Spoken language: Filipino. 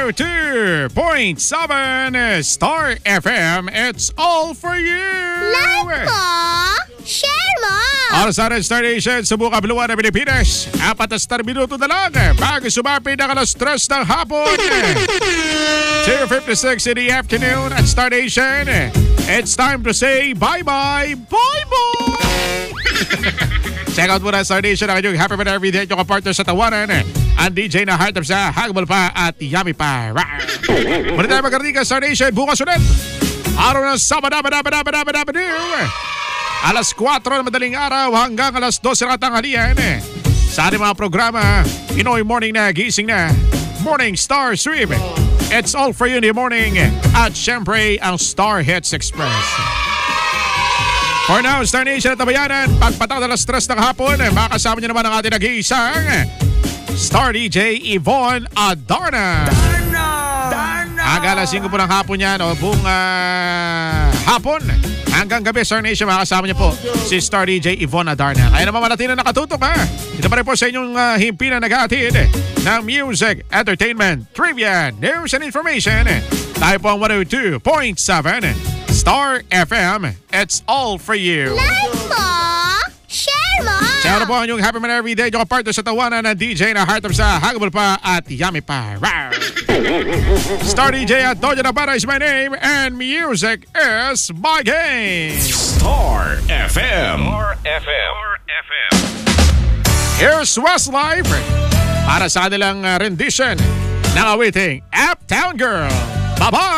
102.7 Star FM. It's all for you. Like mo, share mo. Oras sa Star Nation sa buong kabuluan ng Pilipinas. 4 minuto na lang bago sumapit ng alas 3 ng hapon. 2:56 in the afternoon at Star Nation. It's time to say bye-bye. Bye-bye! Check out muna Star Nation ang inyong happy man every day at yung kapartner sa tawanan. Ang DJ na Heart of sa Hagbal pa at Yummy pa. Muna tayo magkarating ka Star Nation. Bukas ulit. Araw ng Sabado. Alas 4 ng madaling araw hanggang alas 12 ng tanghalian. Sa ating mga programa, Pinoy Morning na gising na. Morning Star Stream. It's all for you in the morning. At syempre, ang Star Hits Express. For now, Star Nation at Tabayanan, pagpatawad alas 3 ng hapon, makasama niyo naman ang ating nag-iisang Star DJ Yvonne Adarna. Hanggang alas 5 po ng hapon yan, o buong hapon. Hanggang gabi, Star Nation, makasama niyo po si Star DJ Yvonne Adarna. Kaya naman manatili na nakatutok ha. Ito pa rin po sa inyong himpinan nag-aatid ng music, entertainment, trivia, news and information. Tayo po ang 102.7 Star FM. It's all for you. Like mo, share mo. Siya na po ang inyong happy man every day. Yung partner sa tawanan ng DJ na Heart of sa Hagbal pa at Yummy pa. Star DJ at Doja Navarra is my name and music is my game. Star FM. Here's Westlife para sa kanilang rendition ng awiting Uptown Girl. Bye-bye!